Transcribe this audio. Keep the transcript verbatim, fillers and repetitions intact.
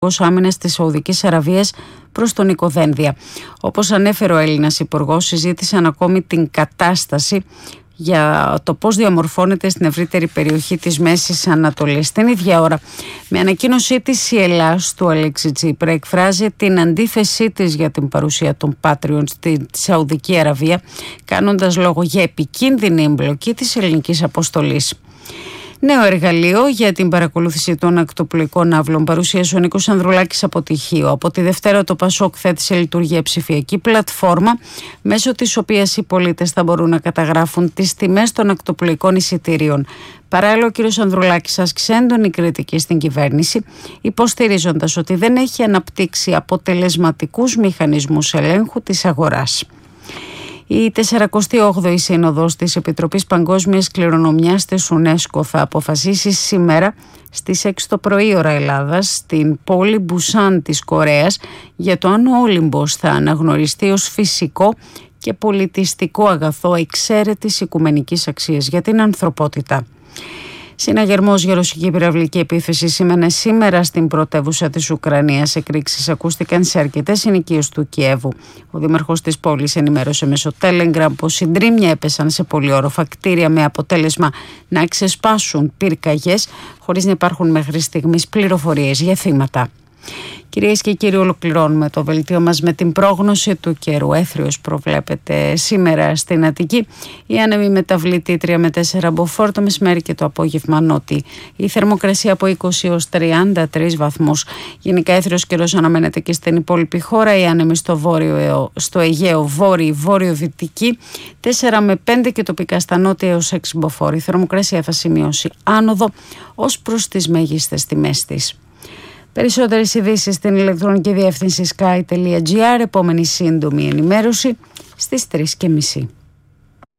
Άμυνας της Σαουδικής Αραβίας προς τον Νικοδένδια. Όπως ανέφερε ο Έλληνας υπουργός, συζήτησαν ακόμη την κατάσταση για το πώς διαμορφώνεται στην ευρύτερη περιοχή της Μέσης Ανατολής. Την ίδια ώρα, με ανακοίνωσή της, η Ελλάς του Αλέξη Τσίπρα εκφράζει την αντίθεσή της για την παρουσία των Πάτριων στη Σαουδική Αραβία, κάνοντας λόγο για επικίνδυνη εμπλοκή της ελληνικής αποστολής. Νέο εργαλείο για την παρακολούθηση των ακτοπλοϊκών ναύλων παρουσίασε ο Νίκος Ανδρουλάκης από τυχείο. Από τη Δευτέρα το Πασόκ θέτει σε λειτουργία ψηφιακή πλατφόρμα, μέσω της οποίας οι πολίτες θα μπορούν να καταγράφουν τις τιμές των ακτοπλοϊκών εισιτήριων. Παράλληλα, ο κ. Ανδρουλάκης άσκησε έντονη κριτική στην κυβέρνηση, υποστηρίζοντας ότι δεν έχει αναπτύξει αποτελεσματικούς μηχανισμούς ελέγχου της αγοράς. Η σαρακοστή όγδοη Σύνοδος της Επιτροπής Παγκόσμιας Κληρονομιάς της UNESCO θα αποφασίσει σήμερα στις έξι το πρωί ώρα Ελλάδας στην πόλη Μπουσάν της Κορέας για το αν ο Όλυμπος θα αναγνωριστεί ως φυσικό και πολιτιστικό αγαθό εξαίρετης οικουμενικής αξίας για την ανθρωπότητα. Συναγερμός για ρωσική πυραυλική επίθεση σήμαινε σήμερα στην πρωτεύουσα της Ουκρανίας. Εκρήξεις ακούστηκαν σε αρκετές συνοικίες του Κιέβου. Ο δήμαρχος της πόλης ενημέρωσε μέσω Telegram πως συντρίμμια έπεσαν σε πολυόροφα κτίρια με αποτέλεσμα να ξεσπάσουν πυρκαγιές, χωρίς να υπάρχουν μέχρι στιγμής πληροφορίες για θύματα. Κυρίες και κύριοι, ολοκληρώνουμε το δελτίο μας με την πρόγνωση του καιρού. Έθριος προβλέπεται σήμερα στην Αττική. Η άνεμη μεταβλητή τρία με τέσσερα μποφόρ, το μεσημέρι και το απόγευμα νότι. Η θερμοκρασία από είκοσι έως τριάντα τρεις βαθμούς. Γενικά έθριος καιρός αναμένεται και στην υπόλοιπη χώρα. Η άνεμη στο, βόρειο, στο Αιγαίο βόρειο, βόρειο-δυτική τέσσερα με πέντε και τοπικά στα νότια έως έξι μποφόρ. Η θερμοκρασία θα σημειώσει άνοδο ως προς τις μέγιστες τιμές της. Περισσότερες ειδήσεις στην ηλεκτρονική διεύθυνση sky τελεία gr. Επόμενη σύντομη ενημέρωση στις τρεις και μισή.